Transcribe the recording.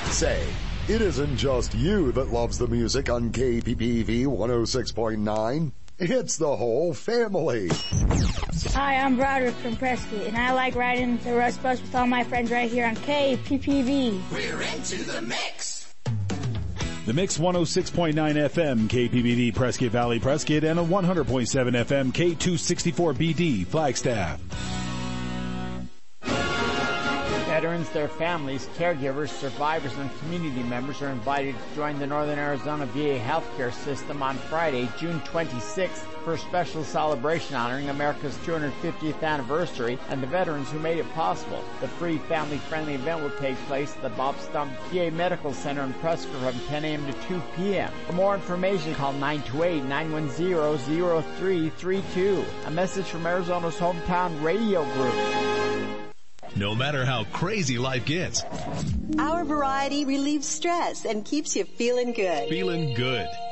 Say, it isn't just you that loves the music on KPPV 106.9. It's the whole family. Hi, I'm Broderick from Prescott, and I like riding the Rush Bus with all my friends right here on KPPV. We're into the mix. The Mix 106.9 FM, KPBD Prescott Valley Prescott, and a 100.7 FM, K264BD Flagstaff. Veterans, their families, caregivers, survivors, and community members are invited to join the Northern Arizona VA healthcare system on Friday, June 26th, for a special celebration honoring America's 250th anniversary and the veterans who made it possible. The free, family-friendly event will take place at the Bob Stump VA Medical Center in Prescott from 10 a.m. to 2 p.m. For more information, call 928-910-0332. A message from Arizona's hometown radio group. No matter how crazy life gets, our variety relieves stress and keeps you feeling good. Feeling good.